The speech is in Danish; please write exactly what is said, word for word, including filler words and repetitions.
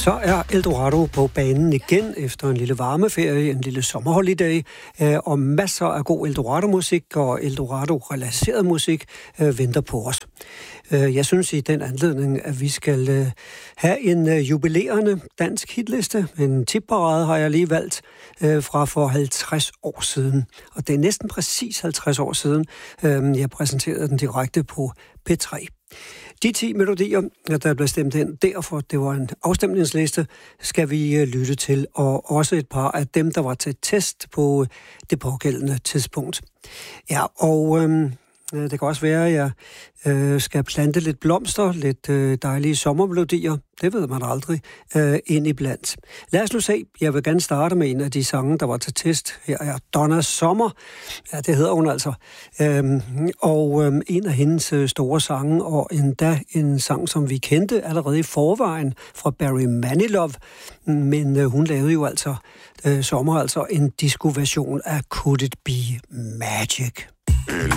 Så er Eldorado på banen igen efter en lille varmeferie, en lille sommerholiday, øh, og masser af god Eldorado-musik og Eldorado-relateret musik øh, venter på os. Øh, jeg synes i den anledning, at vi skal øh, have en øh, jubilerende dansk hitliste. En tipparade har jeg lige valgt øh, fra for halvtreds år siden. Og det er næsten præcis halvtreds år siden, øh, jeg præsenterede den direkte på P tre. De ti melodier, der blev stemt ind derfor, det var en afstemningsliste, skal vi lytte til, og også et par af dem, der var til test på det pågældende tidspunkt. Ja, og øhm, det kan også være, at jeg øh, skal plante lidt blomster, lidt øh, dejlige sommermelodier, det ved man aldrig, øh, ind i blandt. Lad os nu se, jeg vil gerne starte med en af de sange, der var til test. Her er Donnas Sommer, ja, det hedder hun altså, øhm, og øhm, en af hendes øh, store sange, og endda en sang, som vi kendte allerede i forvejen fra Barry Manilow, men øh, hun lavede jo altså øh, sommer, altså en disco-version af Could It Be Magic.